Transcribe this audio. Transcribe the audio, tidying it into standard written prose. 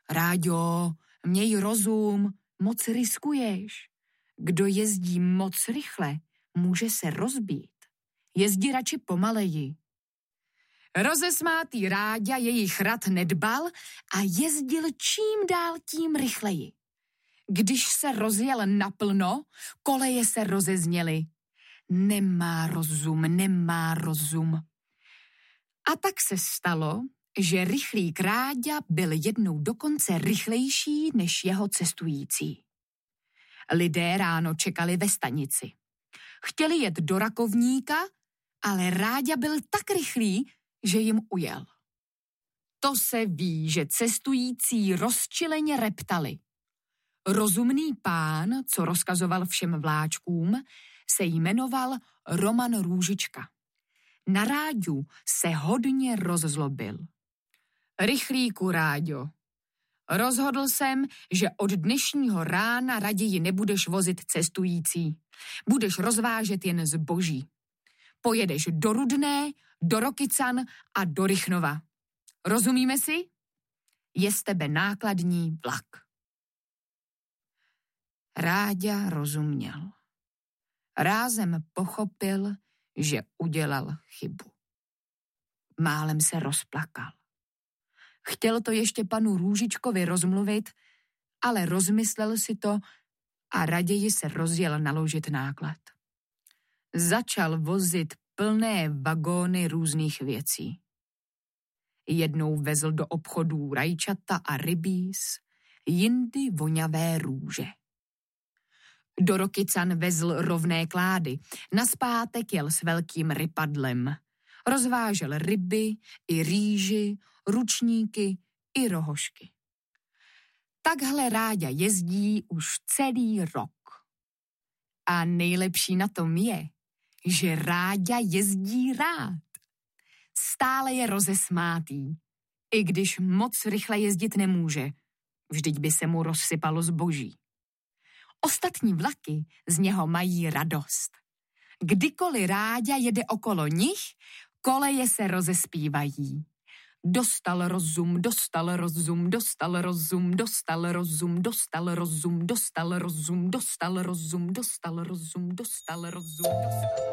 Ráďo, měj rozum, moc riskuješ. Kdo jezdí moc rychle, může se rozbít. Jezdí radši pomaleji. Rozesmátý Ráďa jejich rad nedbal a jezdil čím dál tím rychleji. Když se rozjel naplno, koleje se rozezněly. Nemá rozum. A tak se stalo, že rychlík Ráďa byl jednou dokonce rychlejší než jeho cestující. Lidé ráno čekali ve stanici. Chtěli jet do Rakovníka, ale Ráďa byl tak rychlý, že jim ujel. To se ví, že cestující rozčileně reptali. Rozumný pán, co rozkazoval všem vláčkům, se jmenoval Roman Růžička. Na Ráďu se hodně rozzlobil. Rychlíku, Ráďo, rozhodl jsem, že od dnešního rána raději nebudeš vozit cestující. Budeš rozvážet jen zboží. Pojedeš do Rudné, do Rokycan a do Rychnova. Rozumíme si? Je z tebe nákladní vlak. Ráďa rozuměl. Rázem pochopil, že udělal chybu. Málem se rozplakal. Chtěl to ještě panu Růžičkovi rozmluvit, ale rozmyslel si to a raději se rozjel naložit náklad. Začal vozit plné vagóny různých věcí. Jednou vezl do obchodů rajčata a rybíz, jindy voňavé růže. Do Rokycan vezl rovné klády, nazpátek jel s velkým rypadlem. Rozvážel ryby i rýži, ručníky i rohošky. Takhle Ráďa jezdí už celý rok. A nejlepší na tom je, že Ráďa jezdí rád. Stále je rozesmátý, i když moc rychle jezdit nemůže. Vždyť by se mu rozsypalo zboží. Ostatní vlaky z něho mají radost. Kdykoliv Ráďa jede okolo nich, koleje se rozespívají. Dostal rozum, dostal rozum, dostal rozum, dostal rozum, dostal rozum, dostal rozum, dostal rozum, dostal rozum, dostal rozum, dostal rozum.